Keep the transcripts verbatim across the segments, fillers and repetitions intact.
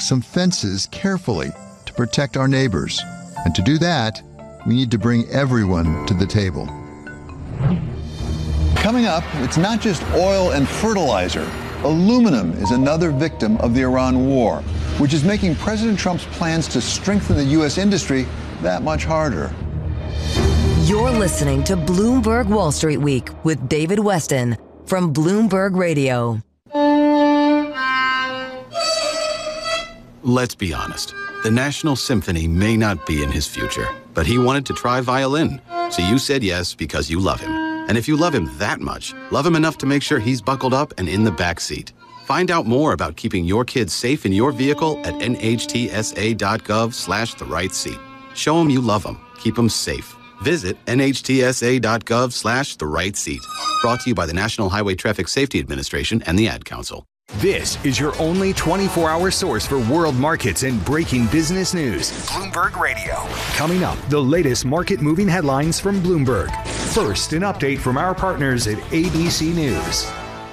some fences carefully to protect our neighbors. And to do that, we need to bring everyone to the table. Coming up, it's not just oil and fertilizer. Aluminum is another victim of the Iran war, which is making President Trump's plans to strengthen the U S industry that much harder. You're listening to Bloomberg Wall Street Week with David Weston from Bloomberg Radio. Let's be honest. The National Symphony may not be in his future, but he wanted to try violin. So you said yes because you love him. And if you love him that much, love him enough to make sure he's buckled up and in the back seat. Find out more about keeping your kids safe in your vehicle at nhtsa.gov slash the right seat. Show him you love him. Keep him safe. Visit nhtsa.gov slash the right seat. Brought to you by the National Highway Traffic Safety Administration and the Ad Council. This is your only twenty-four hour source for world markets and breaking business news. Bloomberg Radio. Coming up, the latest market moving headlines from Bloomberg. First, an update from our partners at A B C News.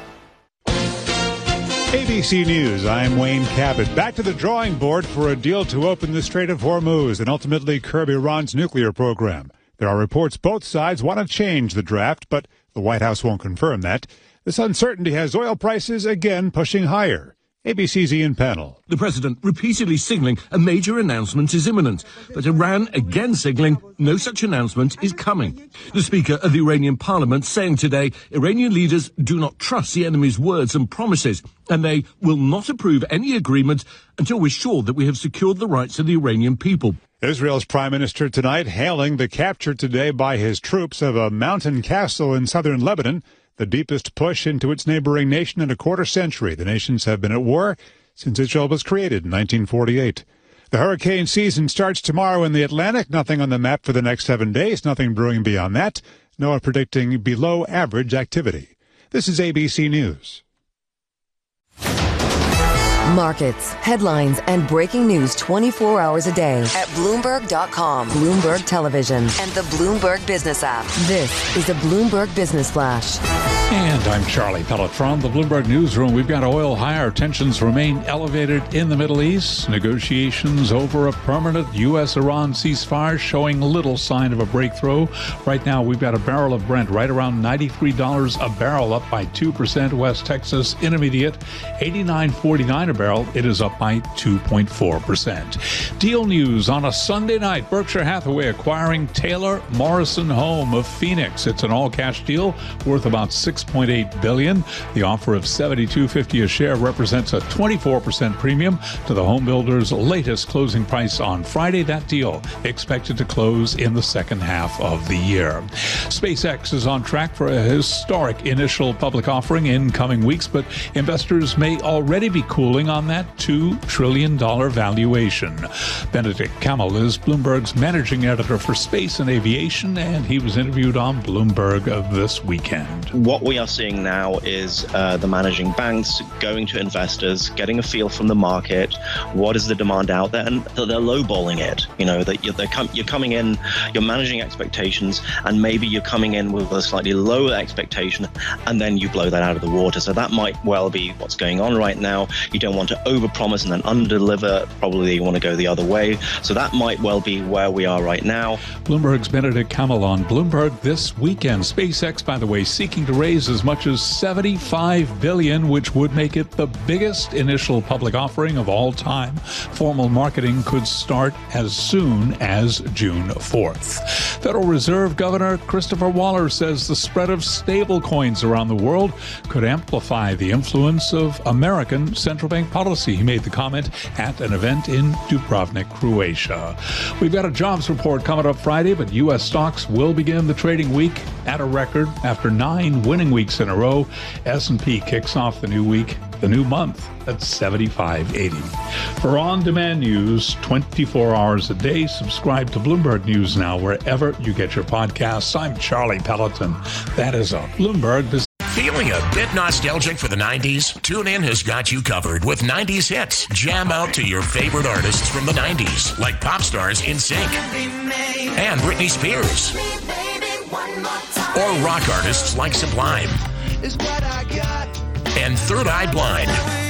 A B C News, I'm Wayne Cabot. Back to the drawing board for a deal to open the Strait of Hormuz and ultimately curb Iran's nuclear program. There are reports both sides want to change the draft, but the White House won't confirm that. This uncertainty has oil prices again pushing higher. A B C's Ian Pennell. The president repeatedly signaling a major announcement is imminent, but Iran again signaling no such announcement is coming. The Speaker of the Iranian Parliament saying today Iranian leaders do not trust the enemy's words and promises, and they will not approve any agreement until we're sure that we have secured the rights of the Iranian people. Israel's prime minister tonight hailing the capture today by his troops of a mountain castle in southern Lebanon, the deepest push into its neighboring nation in a quarter century. The nations have been at war since Israel was created in nineteen forty-eight. The hurricane season starts tomorrow in the Atlantic. Nothing on the map for the next seven days. Nothing brewing beyond that. NOAA predicting below average activity. This is A B C News. Markets, headlines, and breaking news twenty-four hours a day at Bloomberg dot com, Bloomberg Television, and the Bloomberg Business app. This is a Bloomberg Business Flash. And I'm Charlie Pellet from the Bloomberg Newsroom. We've got oil higher. Tensions remain elevated in the Middle East. Negotiations over a permanent U S Iran ceasefire showing little sign of a breakthrough. Right now, we've got a barrel of Brent right around ninety-three dollars a barrel, up by two percent. West Texas Intermediate, eighty-nine forty-nine a barrel. It is up by two point four percent. Deal news on a Sunday night. Berkshire Hathaway acquiring Taylor Morrison Home of Phoenix. It's an all-cash deal worth about six point eight billion dollars. The offer of seventy-two fifty a share represents a twenty-four percent premium to the home builder's latest closing price on Friday. That deal expected to close in the second half of the year. SpaceX is on track for a historic initial public offering in coming weeks, but investors may already be cooling on that two trillion dollars valuation. Benedict Kamel is Bloomberg's managing editor for space and aviation, and he was interviewed on Bloomberg this weekend. What we are seeing now is uh, the managing banks going to investors, getting a feel from the market, what is the demand out there, and they're lowballing it. You know, that you're, com- you're coming in, you're managing expectations, and maybe you're coming in with a slightly lower expectation, and then you blow that out of the water. So that might well be what's going on right now. You don't want to overpromise and then underdeliver. Probably you want to go the other way. So that might well be where we are right now. Bloomberg's Benedict Kamel on Bloomberg this weekend. SpaceX, by the way, seeking to raise as much as seventy-five billion dollars, which would make it the biggest initial public offering of all time. Formal marketing could start as soon as June fourth. Federal Reserve Governor Christopher Waller says the spread of stablecoins around the world could amplify the influence of American central bank policy. He made the comment at an event in Dubrovnik, Croatia. We've got a jobs report coming up Friday, but U S stocks will begin the trading week at a record after nine winning weeks in a row. S and P kicks off the new week, the new month, at seventy-five eighty. For on-demand news twenty-four hours a day, subscribe to Bloomberg News Now wherever you get your podcasts. I'm Charlie Pelleton. That is a Bloomberg Business. Feeling a bit nostalgic for the nineties? TuneIn has got you covered with nineties hits. Jam out to your favorite artists from the nineties, like pop stars NSYNC and Britney Spears, or rock artists like Sublime and Third Eye Blind.